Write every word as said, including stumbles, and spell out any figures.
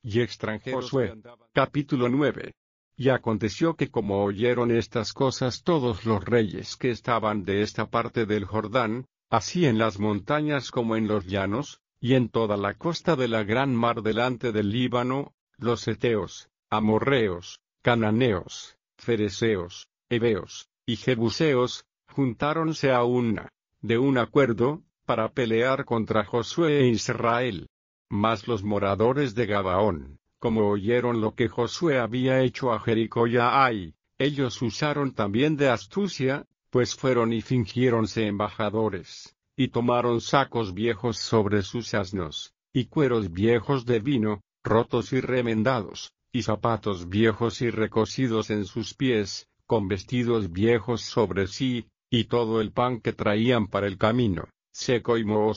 y extranjeros. Josué, capítulo nueve. Y aconteció que como oyeron estas cosas todos los reyes que estaban de esta parte del Jordán, así en las montañas como en los llanos, y en toda la costa de la gran mar delante del Líbano, los heteos, amorreos, cananeos, fereceos, heveos, y jebuseos, juntáronse a una, de un acuerdo, para pelear contra Josué e Israel. Mas los moradores de Gabaón, como oyeron lo que Josué había hecho a Jericó y a Ai, ellos usaron también de astucia, pues fueron y fingiéronse embajadores, y tomaron sacos viejos sobre sus asnos, y cueros viejos de vino, rotos y remendados, y zapatos viejos y recocidos en sus pies, con vestidos viejos sobre sí, y todo el pan que traían para el camino, seco y mohoso.